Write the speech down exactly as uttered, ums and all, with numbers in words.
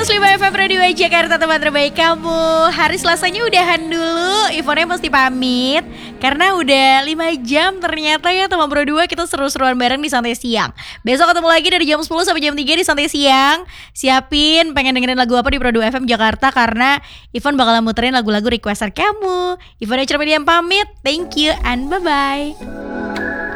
seratus lima F M Radio Jakarta, teman terbaik kamu. Hari Selasanya udahan dulu. Ivonnya mesti pamit karena udah lima jam ternyata ya teman berdua kita seru-seruan bareng di Santai Siang. Besok ketemu lagi dari jam sepuluh sampai jam tiga di Santai Siang. Siapin pengen dengerin lagu apa di Pro dua F M Jakarta karena Ivon bakalan muterin lagu-lagu requestan kamu. Ivonnya Cermedian pamit. Thank you and bye-bye.